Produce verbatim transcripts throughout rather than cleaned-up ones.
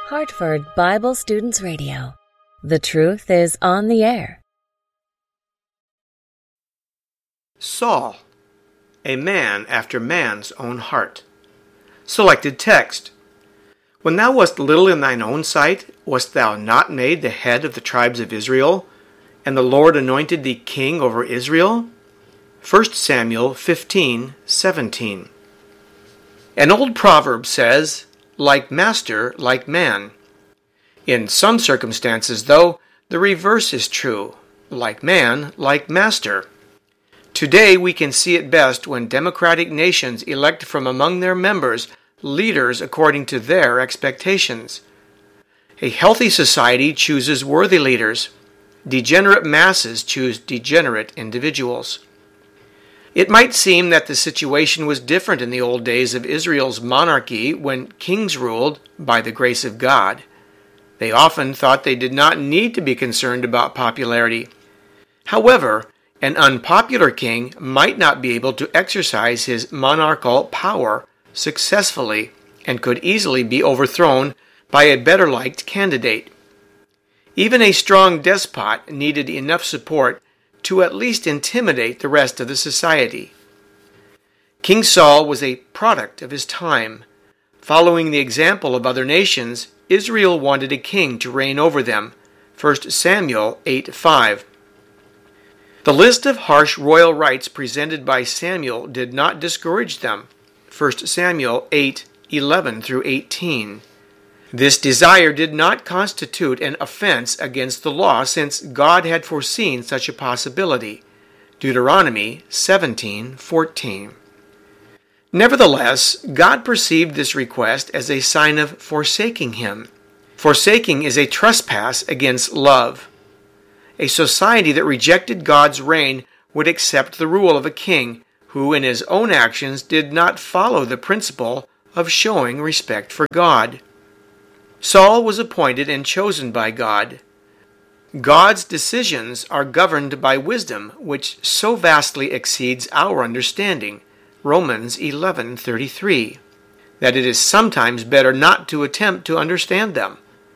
Hartford Bible Students Radio. The truth is on the air. Saul, a man after man's own heart. Selected text. When thou wast little in thine own sight, wast thou not made the head of the tribes of Israel? And the Lord anointed thee king over Israel? First Samuel fifteen seventeen. An old proverb says, like master, like man. In some circumstances, though, the reverse is true. Like man, like master. Today we can see it best when democratic nations elect from among their members leaders according to their expectations. A healthy society chooses worthy leaders. Degenerate masses choose degenerate individuals. It might seem that the situation was different in the old days of Israel's monarchy when kings ruled by the grace of God. They often thought they did not need to be concerned about popularity. However, an unpopular king might not be able to exercise his monarchical power successfully and could easily be overthrown by a better-liked candidate. Even a strong despot needed enough support to at least intimidate the rest of the society. King Saul was a product of his time. Following the example of other nations, Israel wanted a king to reign over them. First Samuel eight five. The list of harsh royal rights presented by Samuel did not discourage them. First Samuel eight eleven through eighteen. This desire did not constitute an offense against the law, since God had foreseen such a possibility. Deuteronomy seventeen fourteen. Nevertheless, God perceived this request as a sign of forsaking him. Forsaking is a trespass against love. A society that rejected God's reign would accept the rule of a king who in his own actions did not follow the principle of showing respect for God. Saul was appointed and chosen by God. God's decisions are governed by wisdom, which so vastly exceeds our understanding, Romans eleven thirty-three, that it is sometimes better not to attempt to understand them.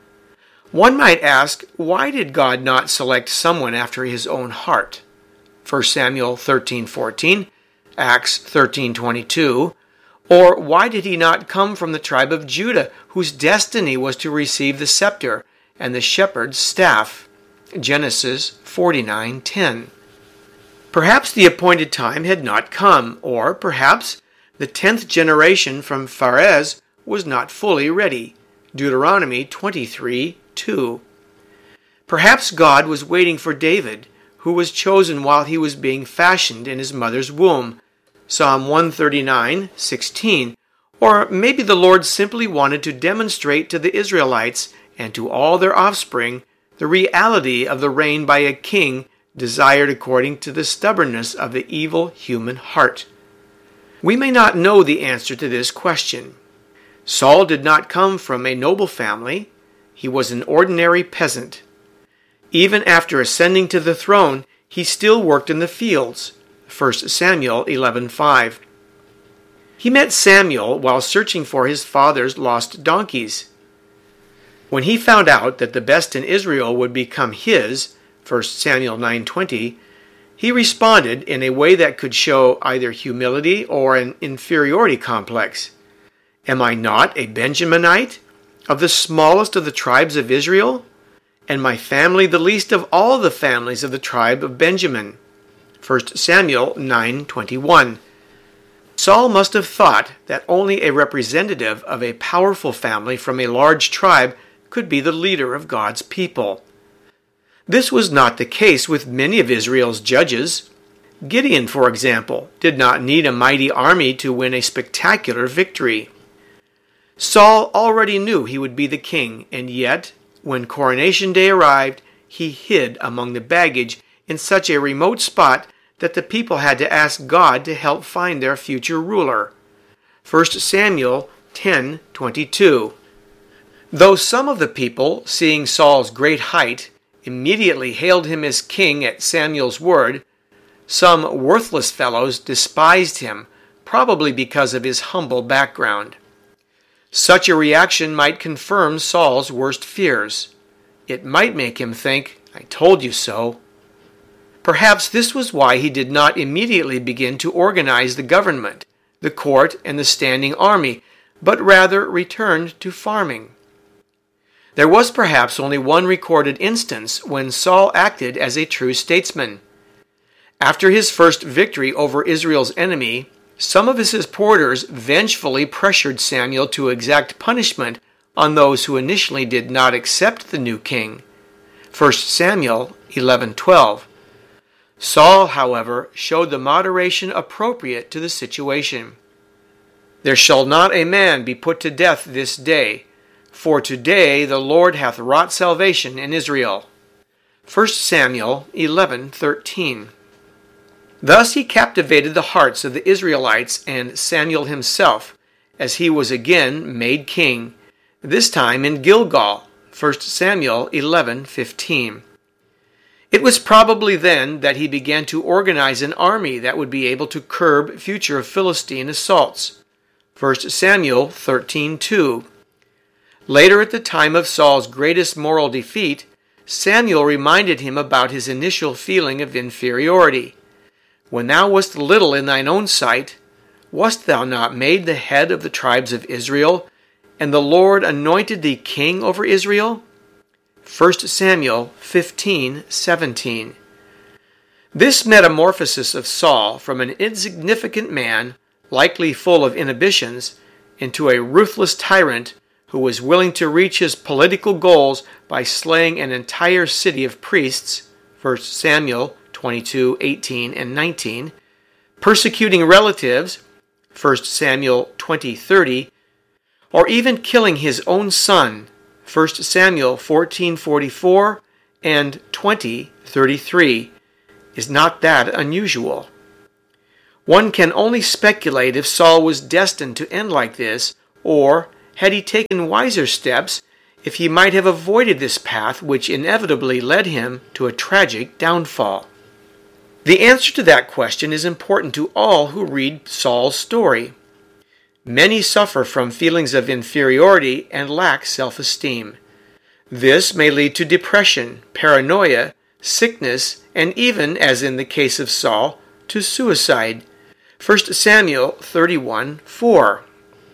One might ask, why did God not select someone after his own heart? First Samuel thirteen fourteen, Acts thirteen twenty-two, or why did he not come from the tribe of Judah, whose destiny was to receive the scepter and the shepherd's staff? Genesis forty-nine ten. Perhaps the appointed time had not come, or perhaps the tenth generation from Pharez was not fully ready. Deuteronomy twenty-three two. Perhaps God was waiting for David, who was chosen while he was being fashioned in his mother's womb. Psalm one thirty-nine sixteen. Or maybe the Lord simply wanted to demonstrate to the Israelites and to all their offspring the reality of the reign by a king desired according to the stubbornness of the evil human heart. We may not know the answer to this question. Saul did not come from a noble family. He was an ordinary peasant. Even after ascending to the throne, he still worked in the fields. First Samuel eleven five. He met Samuel while searching for his father's lost donkeys. When he found out that the best in Israel would become his, First Samuel nine twenty, he responded in a way that could show either humility or an inferiority complex. Am I not a Benjaminite, of the smallest of the tribes of Israel, and my family the least of all the families of the tribe of Benjamin? First Samuel nine twenty-one. Saul must have thought that only a representative of a powerful family from a large tribe could be the leader of God's people. This was not the case with many of Israel's judges. Gideon, for example, did not need a mighty army to win a spectacular victory. Saul already knew he would be the king, and yet, when coronation day arrived, he hid among the baggage in such a remote spot that the people had to ask God to help find their future ruler. First Samuel ten twenty-two. Though some of the people, seeing Saul's great height, immediately hailed him as king at Samuel's word, some worthless fellows despised him, probably because of his humble background. Such a reaction might confirm Saul's worst fears. It might make him think, "I told you so." Perhaps this was why he did not immediately begin to organize the government, the court, and the standing army, but rather returned to farming. There was perhaps only one recorded instance when Saul acted as a true statesman. After his first victory over Israel's enemy, some of his supporters vengefully pressured Samuel to exact punishment on those who initially did not accept the new king. First Samuel eleven twelve. Saul, however, showed the moderation appropriate to the situation. "There shall not a man be put to death this day, for today the Lord hath wrought salvation in Israel." First Samuel eleven thirteen. Thus he captivated the hearts of the Israelites and Samuel himself, as he was again made king, this time in Gilgal. First Samuel eleven fifteen. It was probably then that he began to organize an army that would be able to curb future Philistine assaults. First Samuel thirteen two. Later, at the time of Saul's greatest moral defeat, Samuel reminded him about his initial feeling of inferiority. "When thou wast little in thine own sight, wast thou not made the head of the tribes of Israel, and the Lord anointed thee king over Israel?" First Samuel fifteen seventeen. This metamorphosis of Saul from an insignificant man, likely full of inhibitions, into a ruthless tyrant who was willing to reach his political goals by slaying an entire city of priests, First Samuel twenty-two eighteen and nineteen, persecuting relatives, First Samuel twenty thirty, or even killing his own son, First Samuel fourteen forty-four and twenty thirty-three, is not that unusual. One can only speculate if Saul was destined to end like this, or, had he taken wiser steps, if he might have avoided this path which inevitably led him to a tragic downfall. The answer to that question is important to all who read Saul's story. Many suffer from feelings of inferiority and lack self-esteem. This may lead to depression, paranoia, sickness, and even, as in the case of Saul, to suicide. First Samuel thirty-one four.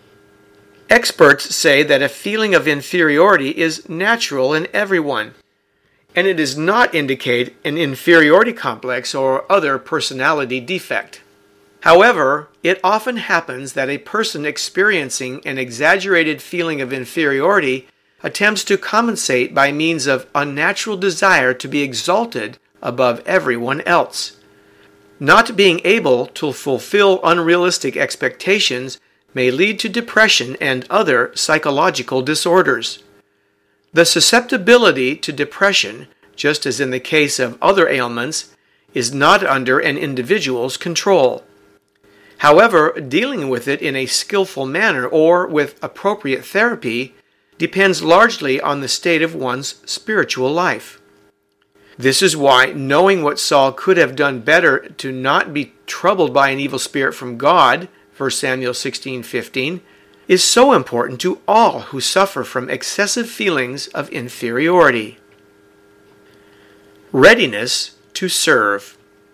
Experts say that a feeling of inferiority is natural in everyone, and it does not indicate an inferiority complex or other personality defect. However, it often happens that a person experiencing an exaggerated feeling of inferiority attempts to compensate by means of unnatural desire to be exalted above everyone else. Not being able to fulfill unrealistic expectations may lead to depression and other psychological disorders. The susceptibility to depression, just as in the case of other ailments, is not under an individual's control. However, dealing with it in a skillful manner or with appropriate therapy depends largely on the state of one's spiritual life. This is why knowing what Saul could have done better to not be troubled by an evil spirit from God, First Samuel sixteen fifteen, is so important to all who suffer from excessive feelings of inferiority. Readiness to serve.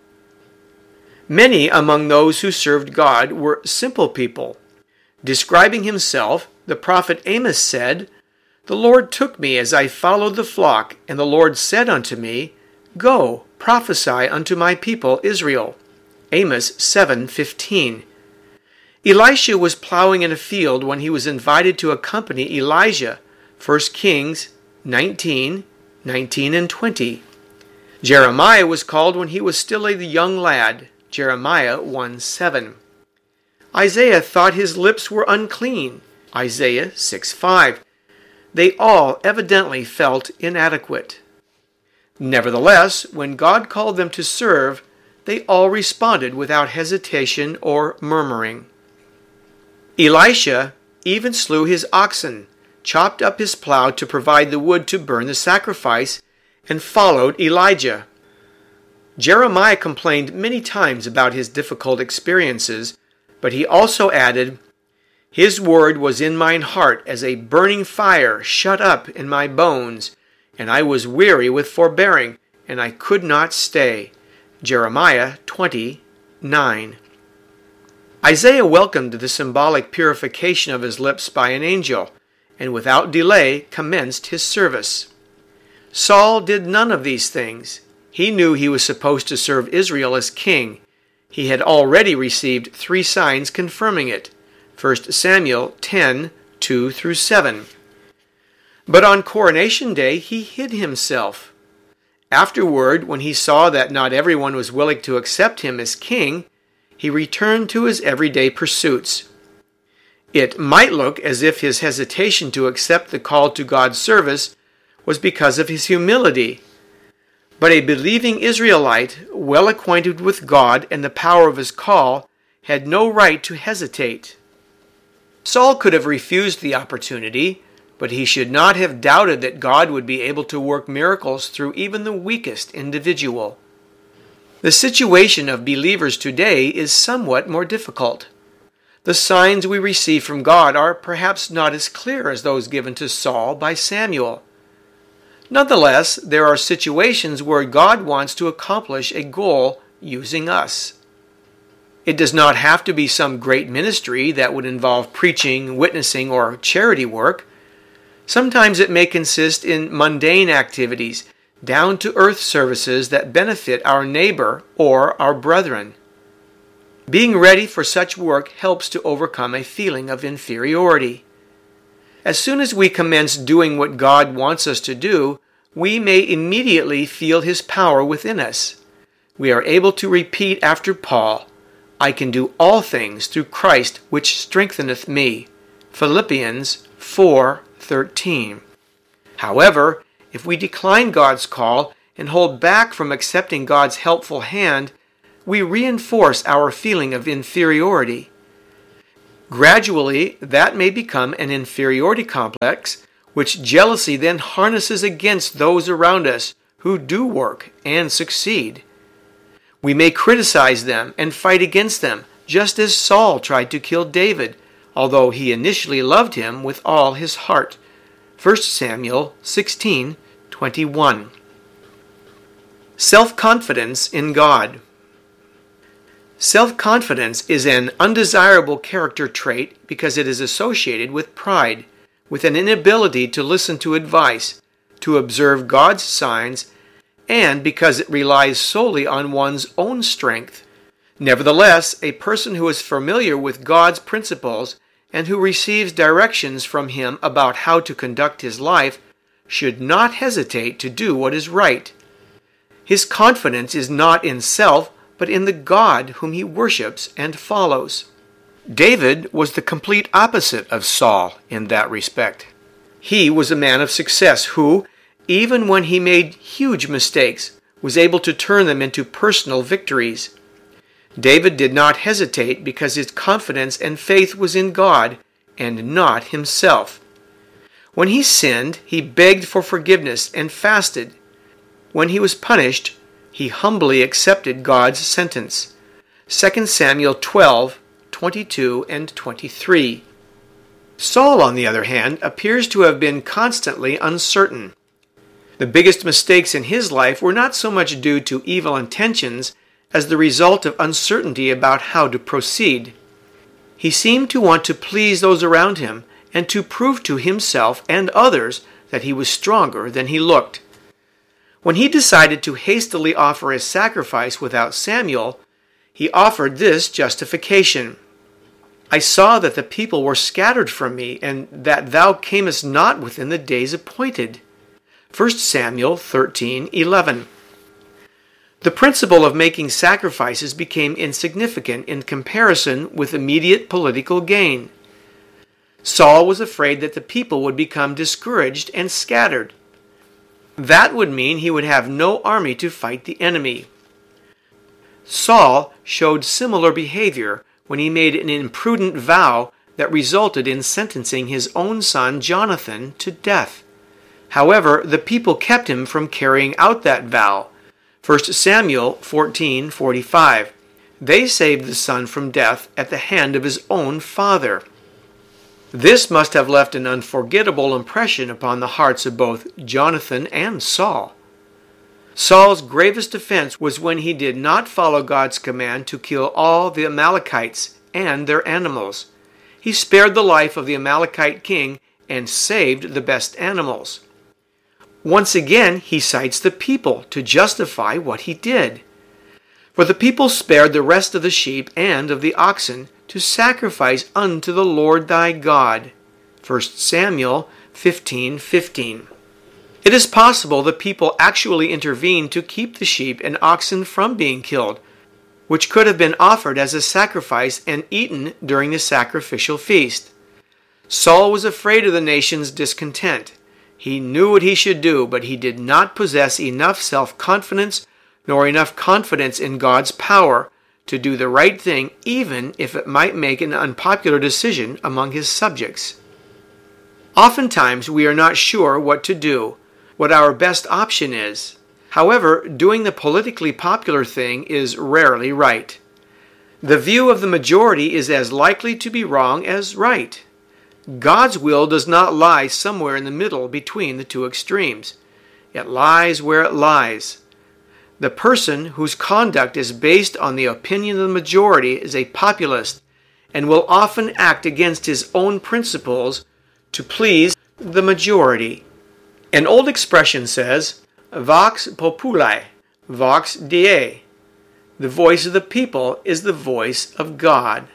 Many among those who served God were simple people. Describing himself, the prophet Amos said, "The Lord took me as I followed the flock, and the Lord said unto me, Go, prophesy unto my people Israel." Amos seven fifteen. Elisha was plowing in a field when he was invited to accompany Elijah, First Kings nineteen, nineteen and twenty. Jeremiah was called when he was still a young lad, Jeremiah one seven. Isaiah thought his lips were unclean, Isaiah six five. They all evidently felt inadequate. Nevertheless, when God called them to serve, they all responded without hesitation or murmuring. Elisha even slew his oxen, chopped up his plow to provide the wood to burn the sacrifice, and followed Elijah. Jeremiah complained many times about his difficult experiences, but he also added, His word was in mine heart as a burning fire shut up in my bones, and I was weary with forbearing, and I could not stay. Jeremiah twenty, nine. Isaiah welcomed the symbolic purification of his lips by an angel, and without delay commenced his service. Saul did none of these things. He knew he was supposed to serve Israel as king. He had already received three signs confirming it. First Samuel ten, two through seven. But on coronation day he hid himself. Afterward, when he saw that not everyone was willing to accept him as king, he returned to his everyday pursuits. It might look as if his hesitation to accept the call to God's service was because of his humility. But a believing Israelite, well acquainted with God and the power of his call, had no right to hesitate. Saul could have refused the opportunity, but he should not have doubted that God would be able to work miracles through even the weakest individual. The situation of believers today is somewhat more difficult. The signs we receive from God are perhaps not as clear as those given to Saul by Samuel. Nonetheless, there are situations where God wants to accomplish a goal using us. It does not have to be some great ministry that would involve preaching, witnessing, or charity work. Sometimes it may consist in mundane activities, down-to-earth services that benefit our neighbor or our brethren. Being ready for such work helps to overcome a feeling of inferiority. As soon as we commence doing what God wants us to do, we may immediately feel His power within us. We are able to repeat after Paul, I can do all things through Christ which strengtheneth me. Philippians four thirteen. However, if we decline God's call and hold back from accepting God's helpful hand, we reinforce our feeling of inferiority. Gradually, that may become an inferiority complex, which jealousy then harnesses against those around us who do work and succeed. We may criticize them and fight against them, just as Saul tried to kill David, although he initially loved him with all his heart. First Samuel sixteen twenty-one. Self-confidence in God. Self-confidence is an undesirable character trait because it is associated with pride, with an inability to listen to advice, to observe God's signs, and because it relies solely on one's own strength. Nevertheless, a person who is familiar with God's principles and who receives directions from Him about how to conduct his life should not hesitate to do what is right. His confidence is not in self, but in the God whom he worships and follows. David was the complete opposite of Saul in that respect. He was a man of success who, even when he made huge mistakes, was able to turn them into personal victories. David did not hesitate because his confidence and faith was in God and not himself. When he sinned, he begged for forgiveness and fasted. When he was punished, he humbly accepted God's sentence. Second Samuel twelve, twenty-two and twenty-three. Saul, on the other hand, appears to have been constantly uncertain. The biggest mistakes in his life were not so much due to evil intentions as the result of uncertainty about how to proceed. He seemed to want to please those around him and to prove to himself and others that he was stronger than he looked. When he decided to hastily offer a sacrifice without Samuel, he offered this justification. I saw that the people were scattered from me, and that thou camest not within the days appointed. First Samuel thirteen eleven. The principle of making sacrifices became insignificant in comparison with immediate political gain. Saul was afraid that the people would become discouraged and scattered. That would mean he would have no army to fight the enemy. Saul showed similar behavior when he made an imprudent vow that resulted in sentencing his own son Jonathan to death. However, the people kept him from carrying out that vow. First Samuel fourteen forty-five. They saved the son from death at the hand of his own father. This must have left an unforgettable impression upon the hearts of both Jonathan and Saul. Saul's gravest offense was when he did not follow God's command to kill all the Amalekites and their animals. He spared the life of the Amalekite king and saved the best animals. Once again, he cites the people to justify what he did. For the people spared the rest of the sheep and of the oxen to sacrifice unto the Lord thy God. First Samuel fifteen fifteen. It is possible the people actually intervened to keep the sheep and oxen from being killed, which could have been offered as a sacrifice and eaten during the sacrificial feast. Saul was afraid of the nation's discontent. He knew what he should do, but he did not possess enough self-confidence nor enough confidence in God's power to do the right thing, even if it might make an unpopular decision among his subjects. Oftentimes we are not sure what to do, what our best option is. However, doing the politically popular thing is rarely right. The view of the majority is as likely to be wrong as right. God's will does not lie somewhere in the middle between the two extremes. It lies where it lies. The person whose conduct is based on the opinion of the majority is a populist and will often act against his own principles to please the majority. An old expression says, Vox populi, vox Dei. The voice of the people is the voice of God.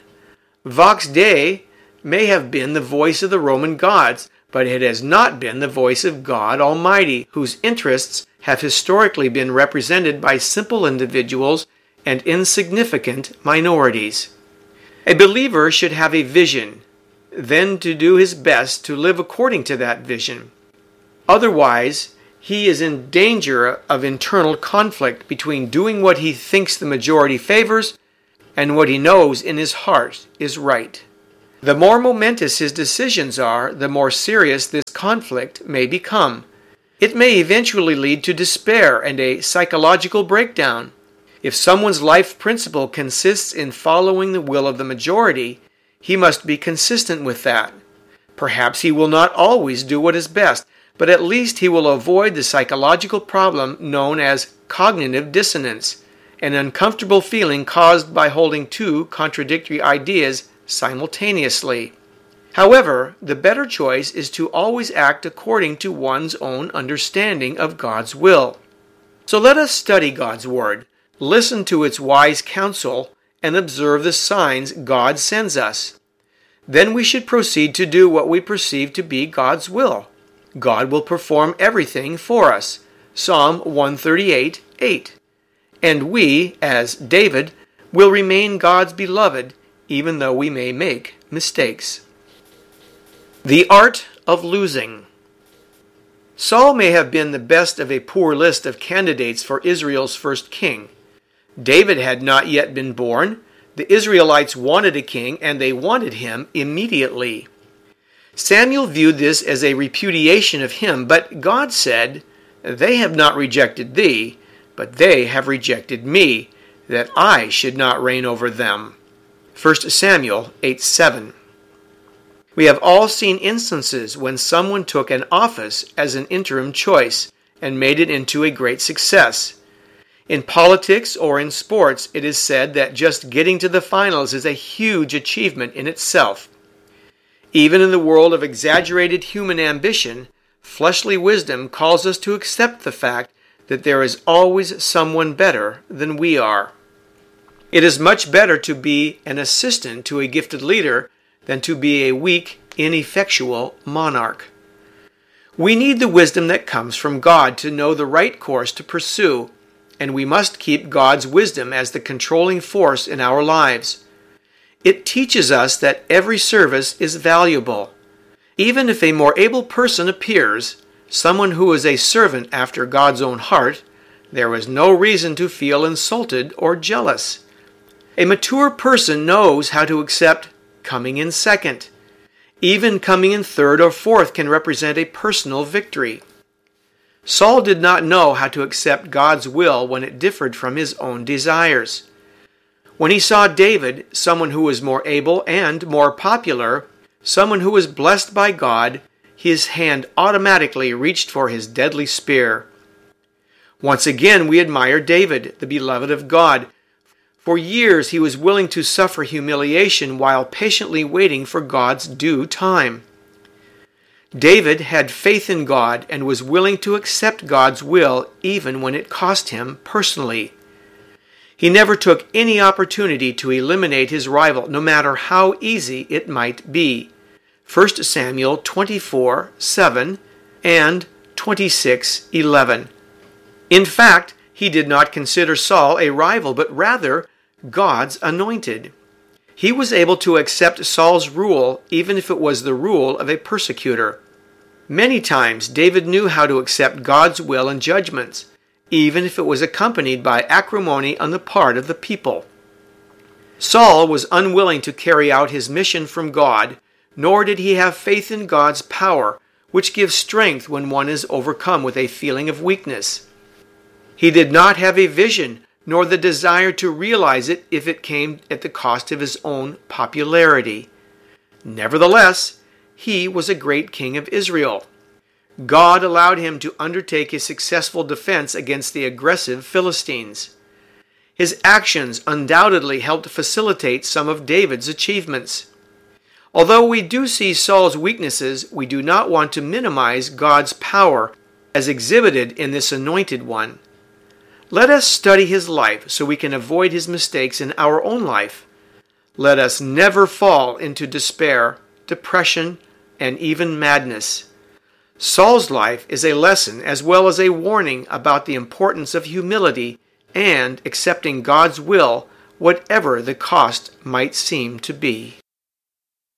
Vox Dei may have been the voice of the Roman gods, but it has not been the voice of God Almighty, whose interests have historically been represented by simple individuals and insignificant minorities. A believer should have a vision, then to do his best to live according to that vision. Otherwise, he is in danger of internal conflict between doing what he thinks the majority favors and what he knows in his heart is right. The more momentous his decisions are, the more serious this conflict may become. It may eventually lead to despair and a psychological breakdown. If someone's life principle consists in following the will of the majority, he must be consistent with that. Perhaps he will not always do what is best, but at least he will avoid the psychological problem known as cognitive dissonance, an uncomfortable feeling caused by holding two contradictory ideas simultaneously. However, the better choice is to always act according to one's own understanding of God's will. So let us study God's Word, listen to its wise counsel, and observe the signs God sends us. Then we should proceed to do what we perceive to be God's will. God will perform everything for us. Psalm one thirty-eight, eight. And we, as David, will remain God's beloved, even though we may make mistakes. The art of losing. Saul may have been the best of a poor list of candidates for Israel's first king. David had not yet been born. The Israelites wanted a king, and they wanted him immediately. Samuel viewed this as a repudiation of him, but God said, They have not rejected thee, but they have rejected me, that I should not reign over them. First Samuel eight seven. We have all seen instances when someone took an office as an interim choice and made it into a great success. In politics or in sports, it is said that just getting to the finals is a huge achievement in itself. Even in the world of exaggerated human ambition, fleshly wisdom calls us to accept the fact that there is always someone better than we are. It is much better to be an assistant to a gifted leader than to be a weak, ineffectual monarch. We need the wisdom that comes from God to know the right course to pursue, and we must keep God's wisdom as the controlling force in our lives. It teaches us that every service is valuable. Even if a more able person appears, someone who is a servant after God's own heart, there is no reason to feel insulted or jealous. A mature person knows how to accept coming in second. Even coming in third or fourth can represent a personal victory. Saul did not know how to accept God's will when it differed from his own desires. When he saw David, someone who was more able and more popular, someone who was blessed by God, his hand automatically reached for his deadly spear. Once again, we admire David, the beloved of God. For years, he was willing to suffer humiliation while patiently waiting for God's due time. David had faith in God and was willing to accept God's will even when it cost him personally. He never took any opportunity to eliminate his rival, no matter how easy it might be. First Samuel twenty-four seven and twenty-six eleven. In fact, he did not consider Saul a rival, but rather God's anointed. He was able to accept Saul's rule even if it was the rule of a persecutor. Many times David knew how to accept God's will and judgments, even if it was accompanied by acrimony on the part of the people. Saul was unwilling to carry out his mission from God, nor did he have faith in God's power, which gives strength when one is overcome with a feeling of weakness. He did not have a vision, nor the desire to realize it if it came at the cost of his own popularity. Nevertheless, he was a great king of Israel. God allowed him to undertake a successful defense against the aggressive Philistines. His actions undoubtedly helped facilitate some of David's achievements. Although we do see Saul's weaknesses, we do not want to minimize God's power as exhibited in this anointed one. Let us study his life so we can avoid his mistakes in our own life. Let us never fall into despair, depression, and even madness. Saul's life is a lesson as well as a warning about the importance of humility and accepting God's will, whatever the cost might seem to be.